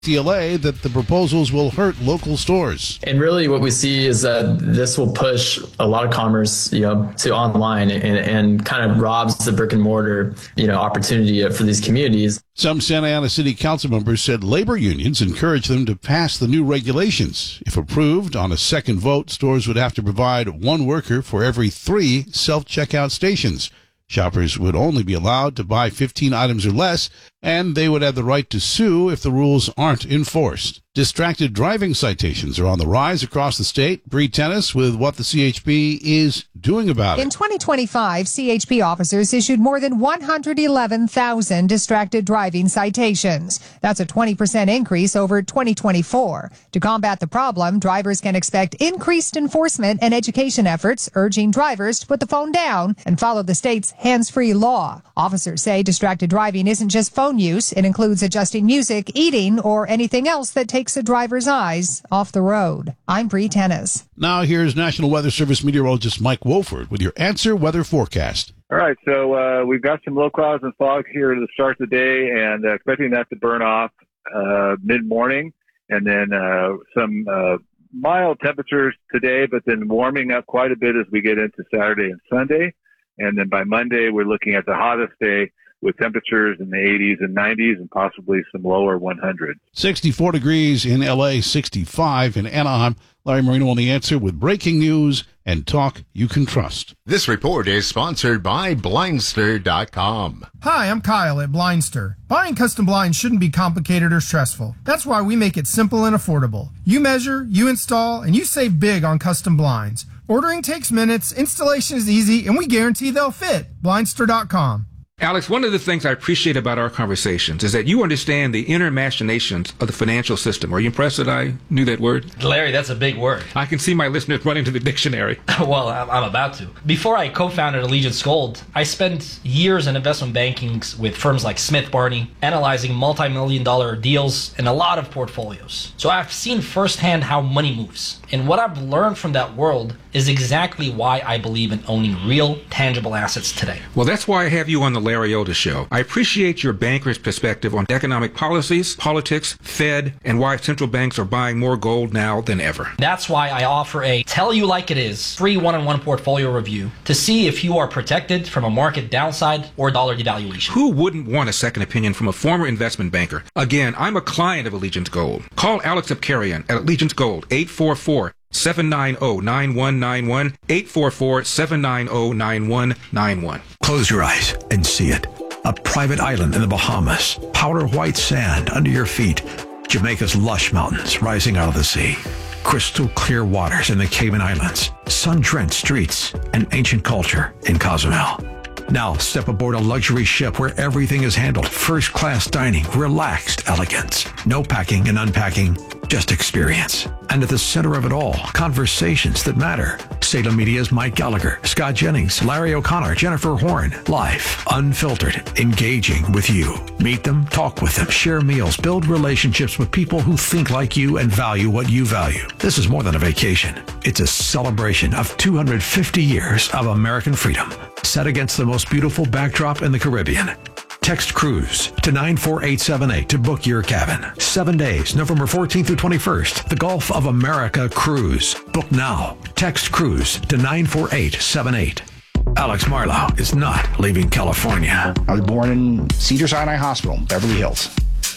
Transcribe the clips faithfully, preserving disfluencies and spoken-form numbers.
C L A that the proposals will hurt local stores. And really what we see is that this will push a lot of commerce, you know, to online and, and kind of robs the brick and mortar, you know, opportunity for these communities. Some Santa Ana City Council members said labor unions encouraged them to pass the new regulations. If approved on a second vote, stores would have to provide one worker for every three self-checkout stations. Shoppers would only be allowed to buy fifteen items or less, and they would have the right to sue if the rules aren't enforced. Distracted driving citations are on the rise across the state. Bree Tennis with what the C H P is doing about it. In twenty twenty-five, C H P officers issued more than one hundred eleven thousand distracted driving citations. That's a twenty percent increase over twenty twenty-four. To combat the problem, drivers can expect increased enforcement and education efforts, urging drivers to put the phone down and follow the state's hands-free law. Officers say distracted driving isn't just phone use. It includes adjusting music, eating, or anything else that takes a driver's eyes off the road. I'm Bree Tennis. Now here's National Weather Service meteorologist Mike Wolford with your Answer Weather Forecast. All right, so uh, we've got some low clouds and fog here to start the day, and uh, expecting that to burn off uh, mid-morning, and then uh, some uh, mild temperatures today, but then warming up quite a bit as we get into Saturday and Sunday. And then by Monday, we're looking at the hottest day with temperatures in the eighties and nineties and possibly some lower one hundreds. sixty-four degrees in L A, sixty-five in Anaheim. Larry Marino on The Answer with breaking news and talk you can trust. This report is sponsored by Blindster dot com. Hi, I'm Kyle at Blindster. Buying custom blinds shouldn't be complicated or stressful. That's why we make it simple and affordable. You measure, you install, and you save big on custom blinds. Ordering takes minutes, installation is easy, and we guarantee they'll fit. Blindster dot com. Alex, one of the things I appreciate about our conversations is that you understand the inner machinations of the financial system. Are you impressed that I knew that word? Larry, that's a big word. I can see my listeners running to the dictionary. Well, I'm about to. Before I co-founded Allegiance Gold, I spent years in investment banking with firms like Smith Barney, analyzing multi-million dollar deals and a lot of portfolios. So I've seen firsthand how money moves. And what I've learned from that world is exactly why I believe in owning real, tangible assets today. Well, that's why I have you on the Larry Elder Show. I appreciate your banker's perspective on economic policies, politics, Fed, and why central banks are buying more gold now than ever. That's why I offer a tell you like it is free one-on-one portfolio review to see if you are protected from a market downside or dollar devaluation. Who wouldn't want a second opinion from a former investment banker? Again, I'm a client of Allegiance Gold. Call Alex Abkarian at Allegiance Gold, eight four four, seven nine zero, nine one nine one, eight four four, seven nine zero, nine one nine one. Close your eyes and see it. A private island in the Bahamas, powder white sand under your feet, Jamaica's lush mountains rising out of the sea, crystal clear waters in the Cayman Islands, sun-drenched streets, and ancient culture in Cozumel. Now step aboard a luxury ship where everything is handled first-class dining, relaxed elegance. No packing and unpacking, just experience. And at the center of it all, conversations that matter. Salem Media's Mike Gallagher, Scott Jennings, Larry O'Connor, Jennifer Horn. Live, unfiltered, engaging with you. Meet them, talk with them, share meals, build relationships with people who think like you and value what you value. This is more than a vacation. It's a celebration of two hundred fifty years of American freedom, set against the most beautiful backdrop in the Caribbean. Text cruise to nine four eight seven eight to book your cabin. Seven days, November fourteenth through twenty-first. The Gulf of America Cruise. Book now. Text cruise to nine four eight seven eight. Alex Marlowe is not leaving California. I was born in Cedars-Sinai Hospital, Beverly Hills.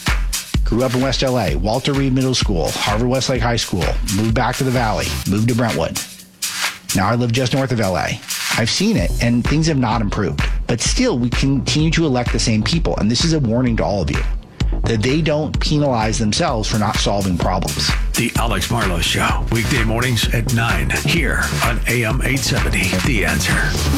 Grew up in West L A, Walter Reed Middle School, Harvard Westlake High School. Moved back to the Valley. Moved to Brentwood. Now I live just north of L A. I've seen it, and things have not improved. But still, we continue to elect the same people, and this is a warning to all of you, that they don't penalize themselves for not solving problems. The Alex Marlowe Show, weekday mornings at nine, here on A M eight seventy, The Answer.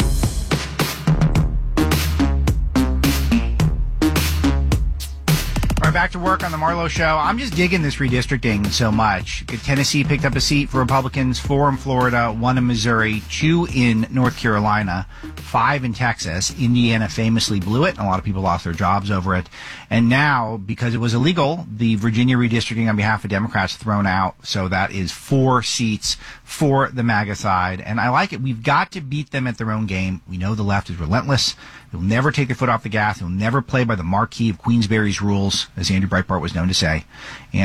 All right, back to work on the Marlowe Show. I'm just digging this redistricting so much. Tennessee picked up a seat for Republicans, four in Florida, one in Missouri, two in North Carolina, five in Texas. Indiana famously blew it, and a lot of people lost their jobs over it. And now, because it was illegal, the Virginia redistricting on behalf of Democrats thrown out. So that is four seats for the MAGA side. And I like it. We've got to beat them at their own game. We know the left is relentless. They'll never take their foot off the gas. They'll never play by the marquee of Queensberry's rules, as Andrew Breitbart was known to say. And